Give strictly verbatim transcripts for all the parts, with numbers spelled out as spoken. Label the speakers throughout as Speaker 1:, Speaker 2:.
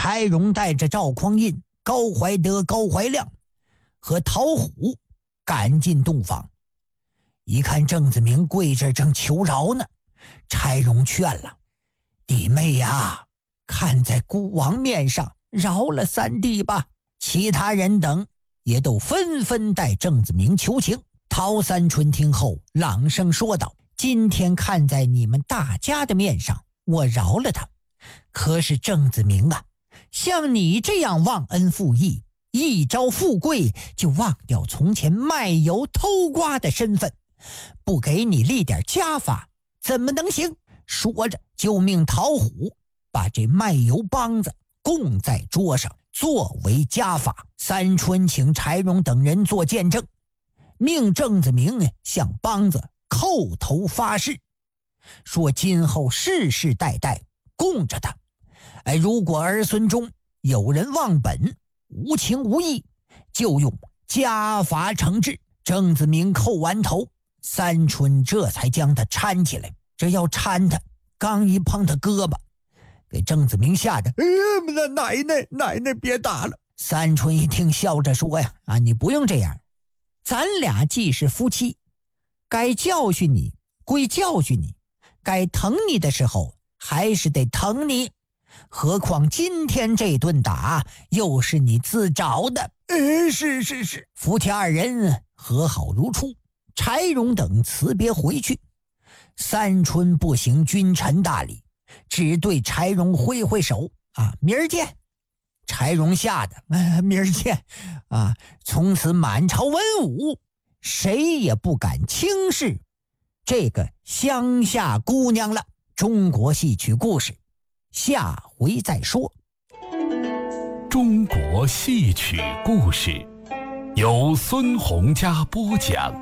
Speaker 1: 柴荣带着赵匡胤、高怀德、高怀亮和陶虎赶进洞房。一看郑子明跪着正求饶呢，柴荣劝了：弟妹呀，看在孤王面上，饶了三弟吧。其他人等也都纷纷代郑子明求情。陶三春听后朗声说道：今天看在你们大家的面上，我饶了他。可是郑子明啊，像你这样忘恩负义，一朝富贵就忘掉从前卖油偷瓜的身份，不给你立点家法，怎么能行？说着就命陶虎把这卖油帮子供在桌上，作为家法。三春请柴荣等人做见证，命郑子明向帮子叩头发誓，说今后世世代代供着他。哎，如果儿孙中有人忘本，无情无义，就用家法惩治。郑子明叩完头，三春这才将他搀起来。这要搀他，刚一碰他胳膊，给郑子明吓得，哎，奶奶奶奶别打了。三春一听，笑着说呀：啊，你不用这样，咱俩既是夫妻，该教训你归教训你，该疼你的时候还是得疼你。何况今天这顿打又是你自找的。呃，是是是。夫妻二人和好如初，柴荣等辞别回去。三春不行君臣大礼，只对柴荣挥挥手：啊，明儿见。柴荣吓得、呃、明儿见啊！从此满朝文武谁也不敢轻视这个乡下姑娘了。中国戏曲故事下回再说。
Speaker 2: 中国戏曲故事由孙洪嘉播讲。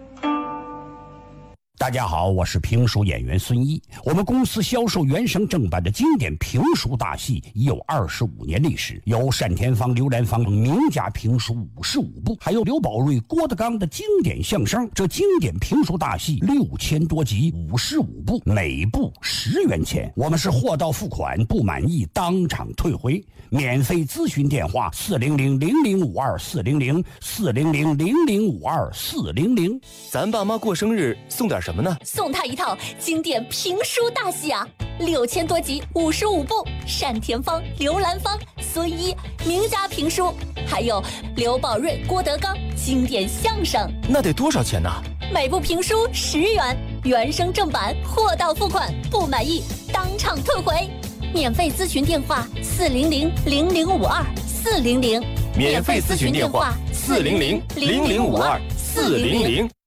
Speaker 3: 大家好，我是评书演员孙一。我们公司销售原声正版的经典评书大戏已有二十五年历史，有单田芳、刘兰芳名家评书五十五部，还有刘宝瑞、郭德纲的经典相声。这经典评书大戏六千多集，五十五部，每部十元钱。我们是货到付款，不满意当场退回。免费咨询电话：四零零零零五二四零零四零零零零五二四零零。
Speaker 4: 咱爸妈过生日送点什么呢？
Speaker 5: 送他一套经典评书大戏啊，六千多集，五十五部，单田芳、刘兰芳、孙一名家评书，还有刘宝瑞、郭德纲经典相声。
Speaker 4: 那得多少钱呢？
Speaker 5: 每部评书十元，原声正版，货到付款，不满意当场退回。免费咨询电话：四零零零零五二四零零。
Speaker 4: 免费咨询电话：四零零零零五二四零零。